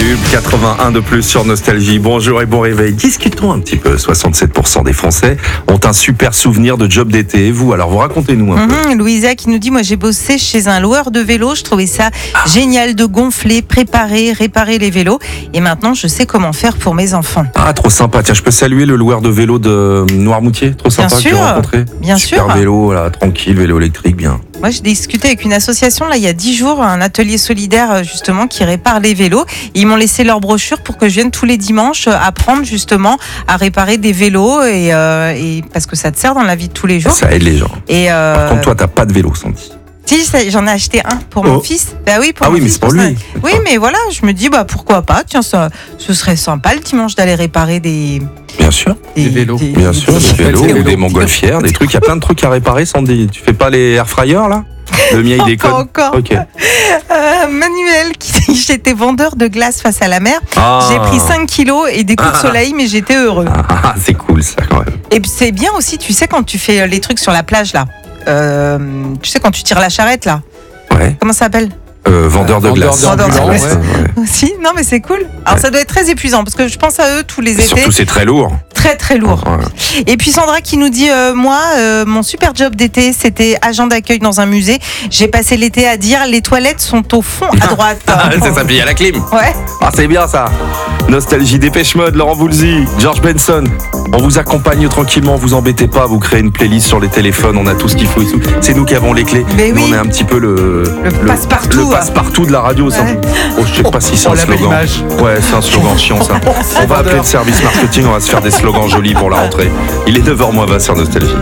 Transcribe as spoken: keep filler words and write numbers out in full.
tube, quatre-vingt-un de plus sur Nostalgie. Bonjour et bon réveil. Discutons un petit peu. soixante-sept pour cent des Français ont un super souvenir de job d'été. Et vous, alors vous racontez-nous un mmh, peu. Louisa qui nous dit, moi j'ai bossé chez un loueur de vélos. Je trouvais ça ah. génial de gonfler, préparer, réparer les vélos. Et maintenant, je sais comment faire pour mes enfants. Ah, trop sympa. Tiens, je peux saluer le loueur de vélo de Noirmoutier. Trop sympa bien que j'ai rencontré. Bien super sûr. vélo, là, tranquille, vélo électrique, bien. Moi, j'ai discuté avec une association là il y a dix jours, un atelier solidaire justement qui répare les vélos. Ils m'ont laissé leur brochure pour que je vienne tous les dimanches apprendre justement à réparer des vélos et, euh, et parce que ça te sert dans la vie de tous les jours. Ça aide les gens. Et euh... Par contre, toi, t'as pas de vélo, Sandy. Si, j'en ai acheté un pour oh. mon fils. Bah oui, pour ah mon oui, fils, mais c'est pour pour lui. Ça. Oui, mais voilà, je me dis bah pourquoi pas. Tiens, ça, ce serait sympa le dimanche d'aller réparer des. Bien sûr. Des, des vélos. Des, Bien sûr, des, des vélos, vélos ou des montgolfières, des trucs. Il y a plein de trucs à réparer, Sandy. Tu fais pas les air fryers là? Le mien, il déconne. Pas encore. Ok. Euh, Manuel qui dit j'étais vendeur de glace face à la mer. Ah. J'ai pris cinq kilos et des coups de soleil, mais j'étais heureux. Ah, c'est cool ça quand même. Et c'est bien aussi, tu sais, quand tu fais les trucs sur la plage là. Euh, tu sais, quand tu tires la charrette là. Ouais. Comment ça s'appelle? Euh, vendeur de glace. Vendeur de glace. Ouais. Ouais. Aussi, non mais c'est cool. Alors ouais. ça doit être très épuisant parce que je pense à eux tous les et étés. Surtout c'est très lourd. Très très lourd. Ouais. Et puis Sandra qui nous dit euh, moi euh, mon super job d'été c'était agent d'accueil dans un musée. J'ai passé l'été à dire les toilettes sont au fond à droite. Ça s'appuie à la clim. Ouais. Ah c'est bien ça. Nostalgie, Dépêche Mode, Laurent Voulzy, George Benson. On vous accompagne tranquillement, vous embêtez pas, vous créez une playlist sur les téléphones, on a tout ce qu'il faut. C'est nous qui avons les clés. Mais nous, oui. on est un petit peu le, le, le passe-partout. Le passe-partout de la radio. Ouais. Ça. Oh, je sais pas si c'est oh, un slogan. Ouais, c'est un slogan chiant ça. On va appeler le service marketing, on va se faire des slogans jolis pour la rentrée. Il est neuf heures moins vingt sur Nostalgie.